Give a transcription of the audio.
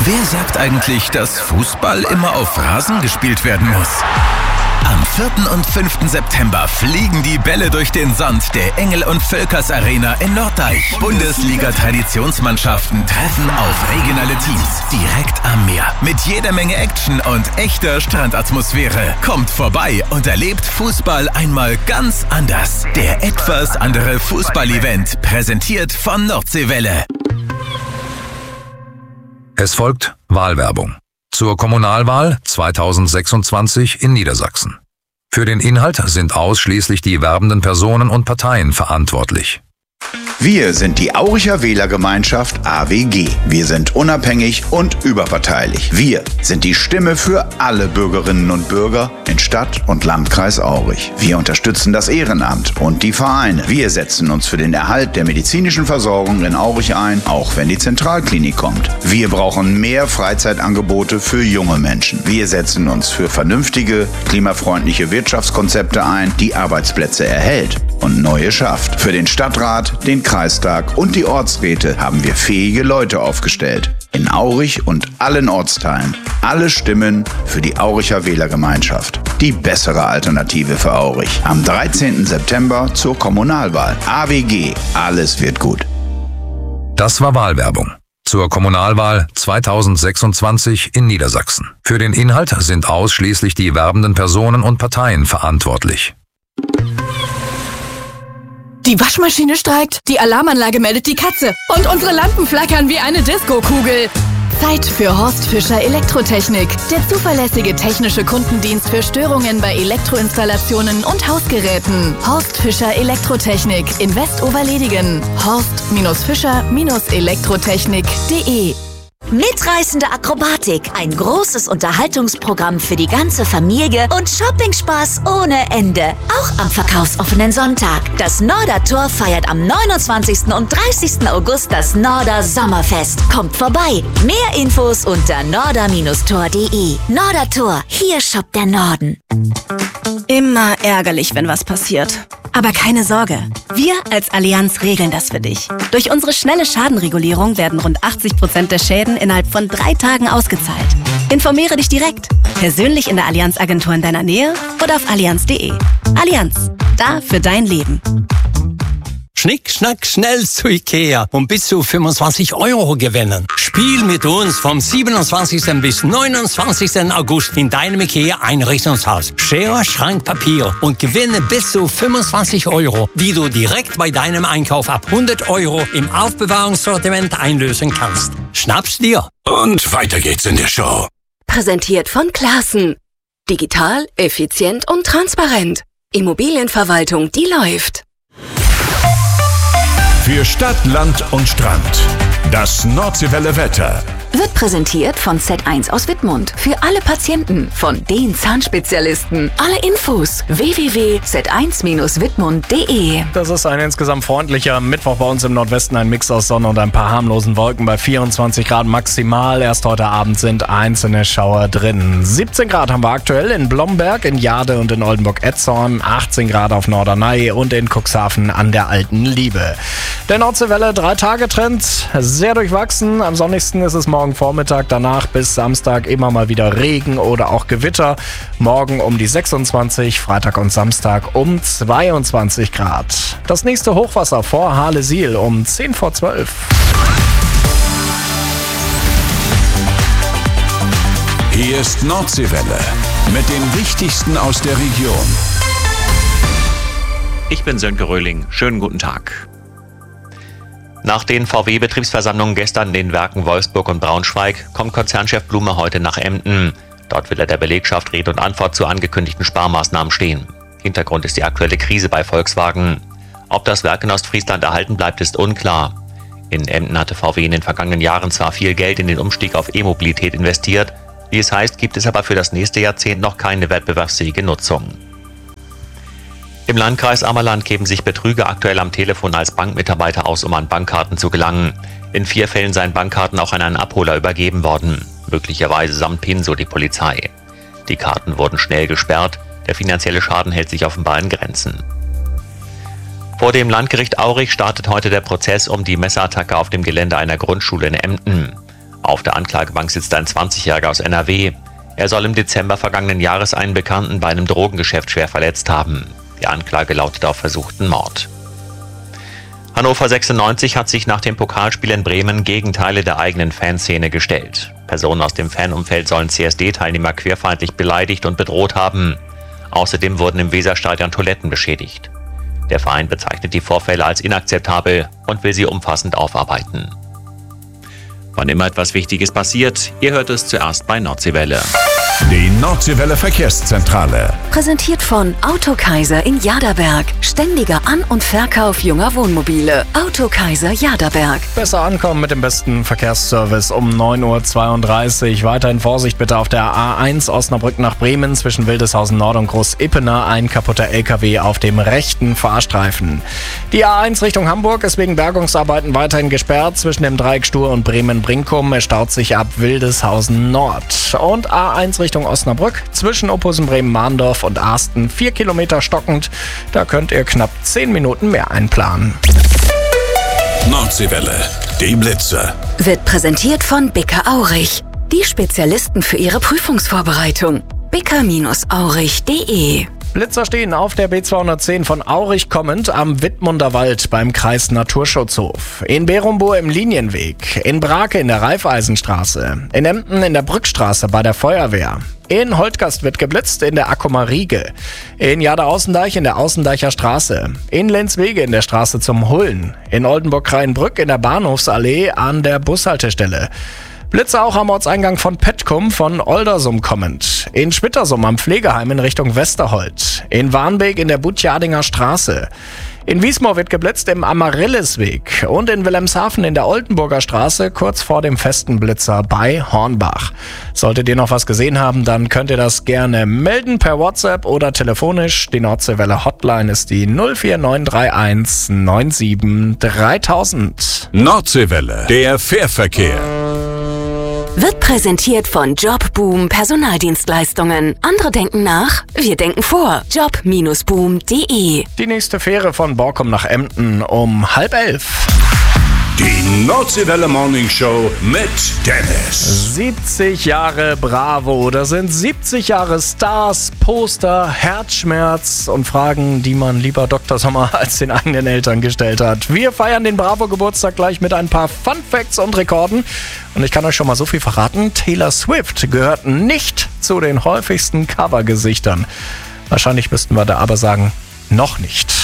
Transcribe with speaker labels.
Speaker 1: Wer sagt eigentlich, dass Fußball immer auf Rasen gespielt werden muss? Am 4. und 5. September fliegen die Bälle durch den Sand der Engel- und Völkers Arena in Norddeich. Bundesliga-Traditionsmannschaften treffen auf regionale Teams direkt am Meer. Mit jeder Menge Action und echter Strandatmosphäre. Kommt vorbei und erlebt Fußball einmal ganz anders. Der etwas andere Fußball-Event, präsentiert von Nordseewelle.
Speaker 2: Es folgt Wahlwerbung zur Kommunalwahl 2026 in Niedersachsen. Für den Inhalt sind ausschließlich die werbenden Personen und Parteien verantwortlich.
Speaker 3: Wir sind die Auricher Wählergemeinschaft AWG. Wir sind unabhängig und überparteilich. Wir sind die Stimme für alle Bürgerinnen und Bürger in Stadt und Landkreis Aurich. Wir unterstützen das Ehrenamt und die Vereine. Wir setzen uns für den Erhalt der medizinischen Versorgung in Aurich ein, auch wenn die Zentralklinik kommt. Wir brauchen mehr Freizeitangebote für junge Menschen. Wir setzen uns für vernünftige, klimafreundliche Wirtschaftskonzepte ein, die Arbeitsplätze erhält und neue schafft. Für den Stadtrat, den Kreistag und die Ortsräte haben wir fähige Leute aufgestellt. In Aurich und allen Ortsteilen. Alle Stimmen für die Auricher Wählergemeinschaft. Die bessere Alternative für Aurich. Am 13. September zur Kommunalwahl. AWG. Alles wird gut.
Speaker 2: Das war Wahlwerbung zur Kommunalwahl 2026 in Niedersachsen. Für den Inhalt sind ausschließlich die werbenden Personen und Parteien verantwortlich.
Speaker 4: Die Waschmaschine streikt, die Alarmanlage meldet die Katze und unsere Lampen flackern wie eine Diskokugel. Zeit für Horst Fischer Elektrotechnik, der zuverlässige technische Kundendienst für Störungen bei Elektroinstallationen und Hausgeräten. Horst Fischer Elektrotechnik in Westoverledigen. Horst-Fischer-Elektrotechnik.de.
Speaker 5: Mitreißende Akrobatik, ein großes Unterhaltungsprogramm für die ganze Familie und Shoppingspaß ohne Ende. Auch am verkaufsoffenen Sonntag. Das Nordertor feiert am 29. und 30. August das Norder Sommerfest. Kommt vorbei. Mehr Infos unter norder-tor.de. Nordertor, hier shoppt der Norden.
Speaker 6: Immer ärgerlich, wenn was passiert. Aber keine Sorge, wir als Allianz regeln das für dich. Durch unsere schnelle Schadenregulierung werden rund 80% der Schäden innerhalb von 3 Tagen ausgezahlt. Informiere dich direkt, persönlich in der Allianz-Agentur in deiner Nähe oder auf allianz.de. Allianz, da für dein Leben.
Speaker 7: Schnick, schnack, schnell zu Ikea und bis zu 25 € gewinnen. Spiel mit uns vom 27. bis 29. August in deinem Ikea-Einrichtungshaus. Schere, Schrank, Papier und gewinne bis zu 25 €, die du direkt bei deinem Einkauf ab 100 € im Aufbewahrungssortiment einlösen kannst. Schnapp's dir.
Speaker 8: Und weiter geht's in der Show.
Speaker 9: Präsentiert von Classen. Digital, effizient und transparent. Immobilienverwaltung, die läuft.
Speaker 8: Für Stadt, Land und Strand. Das Nordseewelle Wetter.
Speaker 9: Wird präsentiert von Z1 aus Wittmund. Für alle Patienten, von den Zahnspezialisten. Alle Infos www.z1-wittmund.de.
Speaker 10: Das ist ein insgesamt freundlicher Mittwoch bei uns im Nordwesten. Ein Mix aus Sonne und ein paar harmlosen Wolken bei 24 Grad maximal. Erst heute Abend sind einzelne Schauer drin. 17 Grad haben wir aktuell in Blomberg, in Jade und in Oldenburg-Etzhorn. 18 Grad auf Norderney und in Cuxhaven an der Alten Liebe. Der Nordseewelle 3-Tage-Trend, sehr durchwachsen. Am sonnigsten ist es morgen Vormittag, danach bis Samstag immer mal wieder Regen oder auch Gewitter. Morgen um die 26, Freitag und Samstag um 22 Grad. Das nächste Hochwasser vor Harlesiel um 10 vor 12.
Speaker 8: Hier ist Nordseewelle mit den Wichtigsten aus der Region.
Speaker 11: Ich bin Sönke Röhling. Schönen guten Tag. Nach den VW-Betriebsversammlungen gestern in den Werken Wolfsburg und Braunschweig kommt Konzernchef Blume heute nach Emden. Dort will er der Belegschaft Rede und Antwort zu angekündigten Sparmaßnahmen stehen. Hintergrund ist die aktuelle Krise bei Volkswagen. Ob das Werk in Ostfriesland erhalten bleibt, ist unklar. In Emden hatte VW in den vergangenen Jahren zwar viel Geld in den Umstieg auf E-Mobilität investiert, wie es heißt, gibt es aber für das nächste Jahrzehnt noch keine wettbewerbsfähige Nutzung. Im Landkreis Ammerland geben sich Betrüger aktuell am Telefon als Bankmitarbeiter aus, um an Bankkarten zu gelangen. In 4 Fällen seien Bankkarten auch an einen Abholer übergeben worden, möglicherweise samt PIN, so die Polizei. Die Karten wurden schnell gesperrt, der finanzielle Schaden hält sich offenbar in Grenzen. Vor dem Landgericht Aurich startet heute der Prozess um die Messerattacke auf dem Gelände einer Grundschule in Emden. Auf der Anklagebank sitzt ein 20-Jähriger aus NRW. Er soll im Dezember vergangenen Jahres einen Bekannten bei einem Drogengeschäft schwer verletzt haben. Die Anklage lautet auf versuchten Mord. Hannover 96 hat sich nach dem Pokalspiel in Bremen gegen Teile der eigenen Fanszene gestellt. Personen aus dem Fanumfeld sollen CSD-Teilnehmer querfeindlich beleidigt und bedroht haben. Außerdem wurden im Weserstadion Toiletten beschädigt. Der Verein bezeichnet die Vorfälle als inakzeptabel und will sie umfassend aufarbeiten. Wann immer etwas Wichtiges passiert, ihr hört es zuerst bei Nordseewelle.
Speaker 8: Die Nordseewelle Verkehrszentrale.
Speaker 9: Präsentiert von Autokaiser in Jaderberg. Ständiger An- und Verkauf junger Wohnmobile. Autokaiser Jaderberg.
Speaker 10: Besser ankommen mit dem besten Verkehrsservice um 9.32 Uhr. Weiterhin Vorsicht bitte auf der A1 Osnabrück nach Bremen zwischen Wildeshausen Nord und Groß-Ippener. Ein kaputter LKW auf dem rechten Fahrstreifen. Die A1 Richtung Hamburg ist wegen Bergungsarbeiten weiterhin gesperrt. Zwischen dem Dreieck Stur und Bremen-Brinkum. Es staut sich ab Wildeshausen Nord. Und A1 Richtung Osnabrück zwischen Opposen-Bremen-Mahndorf und Arsten 4 Kilometer stockend. Da könnt ihr knapp 10 Minuten mehr einplanen.
Speaker 8: Nordseewelle, die Blitze.
Speaker 9: Wird präsentiert von Bicker Aurich. Die Spezialisten für Ihre Prüfungsvorbereitung. bicker-aurich.de.
Speaker 10: Blitzer stehen auf der B210 von Aurich kommend am Wittmunder Wald beim Kreis Naturschutzhof. In Berumbohr im Linienweg, in Brake in der Raiffeisenstraße, in Emden in der Brückstraße bei der Feuerwehr. In Holtgast wird geblitzt in der Akkumer Riege, in Jade-Außendeich in der Außendeicher Straße, in Lenzwege in der Straße zum Hullen, in Oldenburg-Kraienbrück in der Bahnhofsallee an der Bushaltestelle. Blitze auch am Ortseingang von Petkum von Oldersum kommend. In Spittersum am Pflegeheim in Richtung Westerholt. In Warnbeek in der Butjadinger Straße. In Wiesmoor wird geblitzt im Amaryllisweg. Und in Wilhelmshaven in der Oldenburger Straße kurz vor dem festen Blitzer bei Hornbach. Solltet ihr noch was gesehen haben, dann könnt ihr das gerne melden per WhatsApp oder telefonisch. Die Nordseewelle Hotline ist die 04931 97 3000.
Speaker 8: Nordseewelle, der Fährverkehr.
Speaker 9: Wird präsentiert von Jobboom Personaldienstleistungen. Andere denken nach, wir denken vor. Job-boom.de.
Speaker 10: Die nächste Fähre von Borkum nach Emden um 10:30.
Speaker 8: Die Nordseewelle Morning Show mit Dennis.
Speaker 10: 70 Jahre Bravo, da sind 70 Jahre Stars, Poster, Herzschmerz und Fragen, die man lieber Dr. Sommer als den eigenen Eltern gestellt hat. Wir feiern den Bravo-Geburtstag gleich mit ein paar Fun Facts und Rekorden. Und ich kann euch schon mal so viel verraten, Taylor Swift gehört nicht zu den häufigsten Covergesichtern. Wahrscheinlich müssten wir da aber sagen, noch nicht.